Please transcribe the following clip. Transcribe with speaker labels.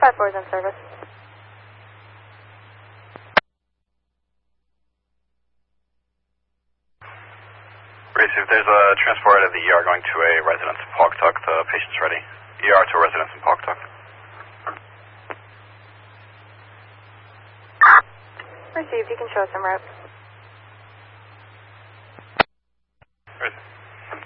Speaker 1: 5-4 is in service.
Speaker 2: Receive, there's a transport out of the ER going to a residence in Pawcatuck. The patient's ready. ER to a residence in Pawcatuck.
Speaker 1: Received, you can show us en route.